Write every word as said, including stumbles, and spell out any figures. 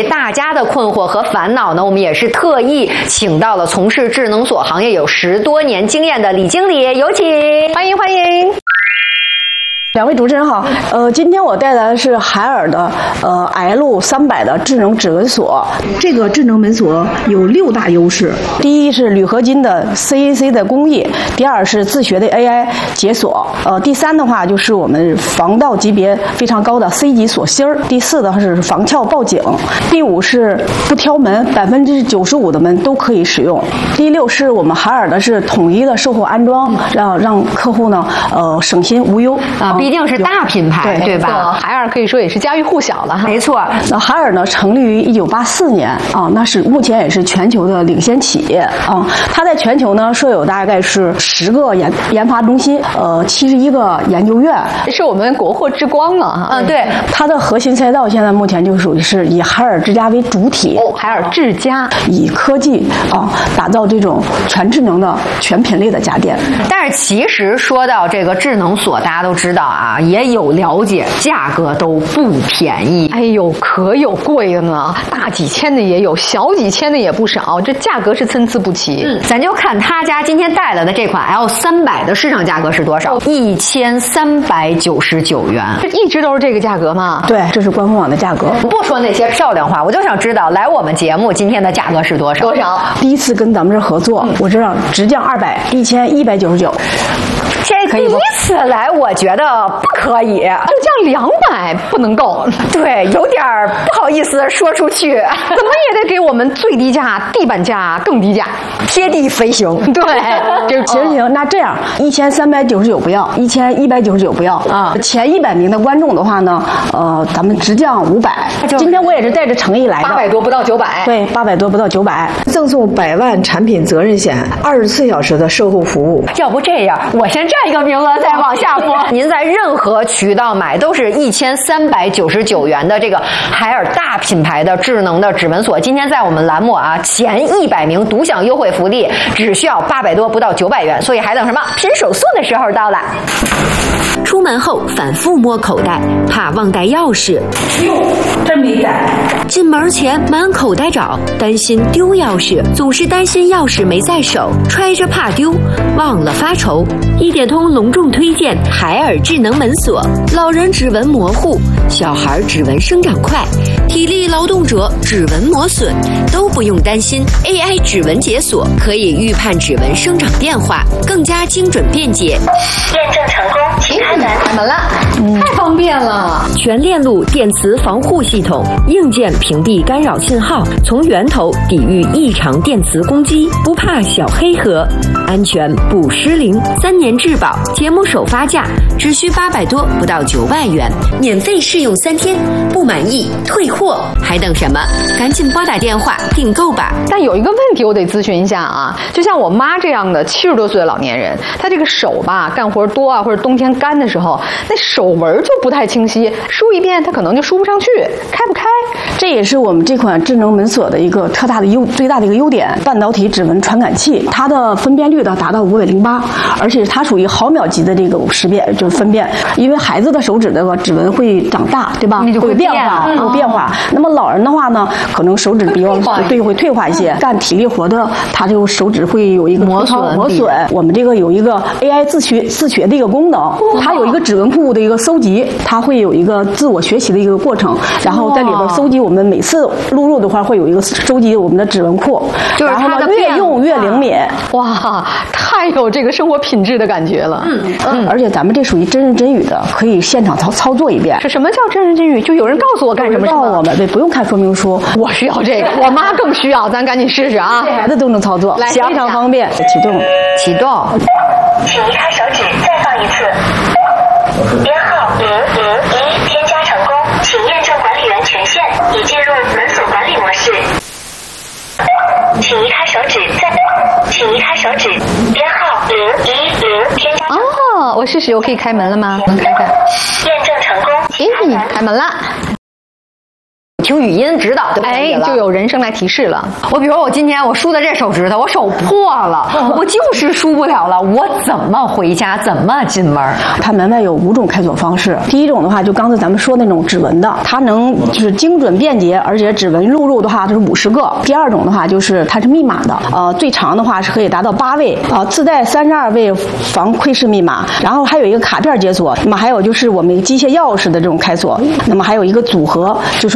大家的困惑和烦恼呢，我们也是特意请到了从事智能锁行业有十多年经验的李经理，有请，欢迎欢迎。 两位主持人好，呃，今天我带来的是海尔的呃 L 三百的智能指纹锁。这个智能门锁有六大优势：第一是铝合金的 C A C 的工艺，第二是自学的 A I 解锁，呃，第三的话就是我们防盗级别非常高的 C 级锁芯儿，第四的话是防撬报警，第五是不挑门，百分之九十五的门都可以使用。第六是我们海尔的是统一的售后安装，让让客户呢呃省心无忧啊。毕竟是大品牌，对, 对吧？ 海尔可以说也是家喻户晓了哈。 没错。 那海尔呢，成立于一九八四年啊，那是目前也是全球的领先企业啊。它在全球呢设有大概是十个研研发中心，呃，七十一个研究院， 是我们国货之光嘛。 嗯，对。 它的核心赛道现在目前就属于是以海尔之家为主体。 哦，海尔之家以科技啊打造这种全智能的全品类的家电。 但是其实说到这个智能锁，大家都知道啊，也有了解，价格都不便宜。 哎呦，可有贵的呢，大几千的也有，小几千的也不少，这价格是参差不齐。 嗯，咱就看他家今天带来的这款 L 三百的市场价格是多少？一千三百九十九元。 这一直都是这个价格吗？ 对，这是官方网的价格。 不说那些漂亮话，我就想知道来我们节目今天的价格是多少？ 多少？ 第一次跟咱们这合作，嗯、我这样直降二百，一千一百九十九。 这第一次来，我觉得不可以，就降两百不能够。 对，有点不好意思说出去， 怎么也得给我们最低价、地板价更低价， 贴地飞行。 对， 这行行，那这样一千三百九十九不要，一千一百九十九不要啊。前一百名的观众的话呢，呃，咱们直降五百。今天我也是带着诚意来的， 八百多不到九百。 对，八百多不到九百， 赠送百万产品责任险，二十四小时的售后服务。 要不这样，我先占一个名额，再往下播。您在任何渠道买都是一千三百九十九元的这个海尔大品牌的智能的指纹锁。今天在我们栏目啊，前一百名独享优惠福利，只需要八百多不到九百元，所以还等什么？拼手速的时候到了。出门后反复摸口袋，怕忘带钥匙。 哟，真没带。 进门前满口袋找，担心丢钥匙，总是担心钥匙没在手，揣着怕丢，忘了发愁。一点通隆重推荐海尔智能门锁，老人指纹模糊，小孩指纹生长快，体力劳动者指纹磨损都不用担心。A I 指纹解锁可以预判指纹生长变化，更加精准便捷。 验证成功，请开门。 开门了，嗯、太方便了！ 全链路电磁防护系统，硬件屏蔽干扰信号，从源头抵御异常电磁攻击，不怕小黑盒，安全不失灵，三年质保，节目首发价只需八百多，不到九百元，免费试用三天，不满意退货，还等什么？赶紧拨打电话订购吧！ 但有一个问题我得咨询一下啊，就像我妈这样的七十多岁的老年人，她这个手吧干活多啊，或者冬天干的时候，那手纹就不太清晰，梳一遍她可能就梳不上去，开不开。 这也是我们这款智能门锁的一个特大的优最大的一个优点，半导体指纹传感器，它的分辨率呢达到五百零八，而且它属于毫秒级的这个识别，就是分辨。因为孩子的手指这个指纹会长大，对吧？ 那就会会变化，会有变化。那么老人的话呢，可能手指比较对会退化一些，干体力活的，他这个手指会有一个磨损磨损。我们这个有一个 A I 自学自学的一个功能，它有一个指纹库的一个搜集，它会有一个自我学习的一个过程，然后在里边搜集我们每次录入的话会有一个收集我们的指纹库， 就是它的越用越灵敏。 哇，太有这个生活品质的感觉了。 嗯嗯，而且咱们这属于真人真语的，可以现场操操作一遍。 是什么叫真人真语？就有人告诉我干什么？ 告诉我们，对，不用看说明书。 我需要这个，我妈更需要，咱赶紧试试啊！ 这孩子都能操作，非常方便。启动， 启动。 请移开手指，再放一次。编号零零一，添加成功，请验证管理员权限，已进入门锁管理模式。请移开手指，再请移开手指，编号零一零，添加成功。 哦，我试试，我可以开门了吗？能开开。 验证成功， 咦，开门了。 听语音指导就可以了， 哎，就有人声来提示了。我比如说我今天我输的这手指头，我手破了，嗯、我就是输不了了，我怎么回家？怎么进门？ 它门外有五种开锁方式。第一种的话，就刚才咱们说那种指纹的，它能就是精准便捷，而且指纹录入的话就是五十个。第二种的话就是它是密码的，呃，最长的话是可以达到八位，呃，自带三十二位防窥视密码，然后还有一个卡片解锁。那么还有就是我们机械钥匙的这种开锁，那么还有一个组合，就是